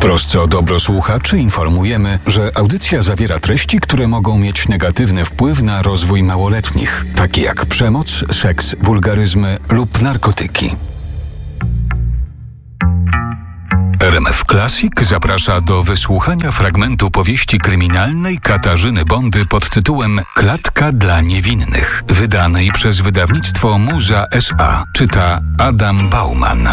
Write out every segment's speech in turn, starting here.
trosce o dobro słuchaczy informujemy, że audycja zawiera treści, które mogą mieć negatywny wpływ na rozwój małoletnich, takie jak przemoc, seks, wulgaryzmy lub narkotyki. RMF Classic zaprasza do wysłuchania fragmentu powieści kryminalnej Katarzyny Bondy pod tytułem Klatka dla niewinnych, wydanej przez wydawnictwo Muza S.A. Czyta Adam Bauman.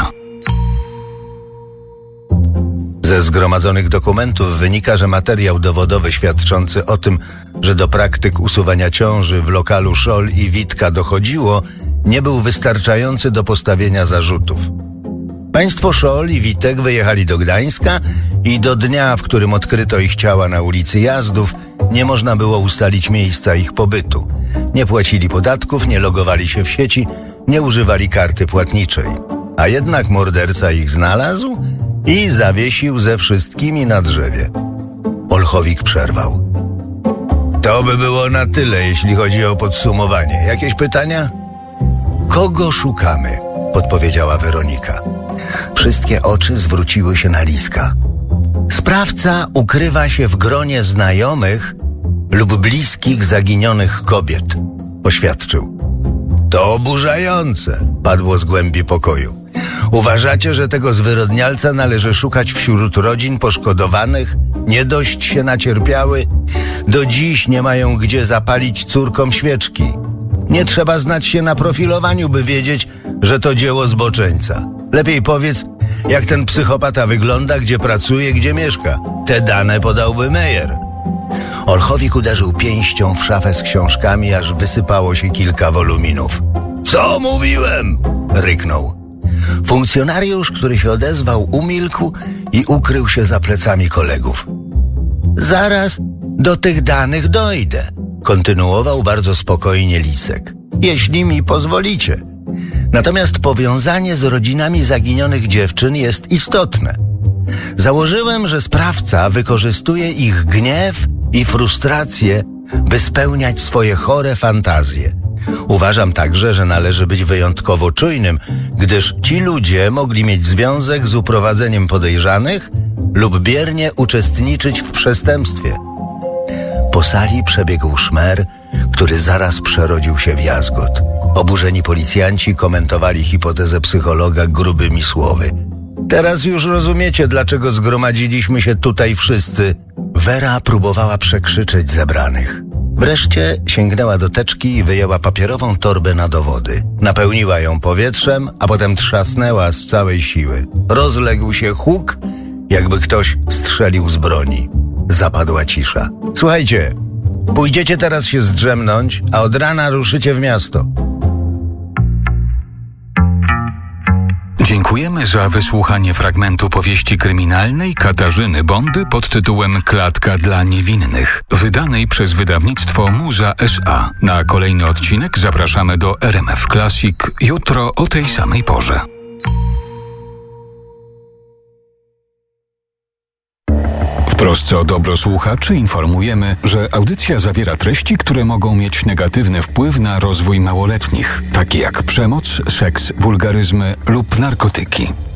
Ze zgromadzonych dokumentów wynika, że materiał dowodowy świadczący o tym, że do praktyk usuwania ciąży w lokalu Scholl i Witka dochodziło, nie był wystarczający do postawienia zarzutów. Państwo Scholl i Witek wyjechali do Gdańska i do dnia, w którym odkryto ich ciała na ulicy Jazdów, nie można było ustalić miejsca ich pobytu. Nie płacili podatków, nie logowali się w sieci, nie używali karty płatniczej. A jednak morderca ich znalazł i zawiesił ze wszystkimi na drzewie. Olchowik przerwał. To by było na tyle, jeśli chodzi o podsumowanie. Jakieś pytania? Kogo szukamy? Podpowiedziała Weronika. Wszystkie oczy zwróciły się na Liska. Sprawca ukrywa się w gronie znajomych lub bliskich zaginionych kobiet, oświadczył. To oburzające, padło z głębi pokoju. Uważacie, że tego zwyrodnialca należy szukać wśród rodzin poszkodowanych? Nie dość się nacierpiały? Do dziś nie mają gdzie zapalić córkom świeczki. Nie trzeba znać się na profilowaniu, by wiedzieć, że to dzieło zboczeńca. Lepiej powiedz, jak ten psychopata wygląda, gdzie pracuje, gdzie mieszka. Te dane podałby Meyer. Olchowik uderzył pięścią w szafę z książkami, aż wysypało się kilka woluminów. Co mówiłem? Ryknął. Funkcjonariusz, który się odezwał, umilkł i ukrył się za plecami kolegów. Zaraz do tych danych dojdę, kontynuował bardzo spokojnie Lisek. Jeśli mi pozwolicie. Natomiast powiązanie z rodzinami zaginionych dziewczyn jest istotne. Założyłem, że sprawca wykorzystuje ich gniew i frustrację, by spełniać swoje chore fantazje. Uważam także, że należy być wyjątkowo czujnym, gdyż ci ludzie mogli mieć związek z uprowadzeniem podejrzanych lub biernie uczestniczyć w przestępstwie. Po sali przebiegł szmer, który zaraz przerodził się w jazgot. Oburzeni policjanci komentowali hipotezę psychologa grubymi słowy. Teraz już rozumiecie, dlaczego zgromadziliśmy się tutaj wszyscy. Wera próbowała przekrzyczeć zebranych. Wreszcie sięgnęła do teczki i wyjęła papierową torbę na dowody. Napełniła ją powietrzem, a potem trzasnęła z całej siły. Rozległ się huk, jakby ktoś strzelił z broni. Zapadła cisza. Słuchajcie, pójdziecie teraz się zdrzemnąć, a od rana ruszycie w miasto. Dziękujemy za wysłuchanie fragmentu powieści kryminalnej Katarzyny Bondy pod tytułem Klatka dla niewinnych, wydanej przez wydawnictwo Muza S.A. Na kolejny odcinek zapraszamy do RMF Classic jutro o tej samej porze. W trosce o dobro słuchaczy informujemy, że audycja zawiera treści, które mogą mieć negatywny wpływ na rozwój małoletnich, takie jak przemoc, seks, wulgaryzmy lub narkotyki.